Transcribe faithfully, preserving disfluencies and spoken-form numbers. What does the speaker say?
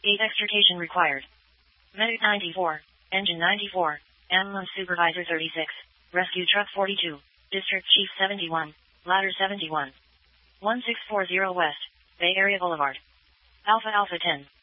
Gate extrication required. Medic ninety-four, Engine ninety-four, Ambulance Supervisor thirty-six, Rescue Truck forty-two, District Chief seventy-one, Ladder seventy-one. one six four zero West, Bay Area Boulevard. Alpha Alpha ten.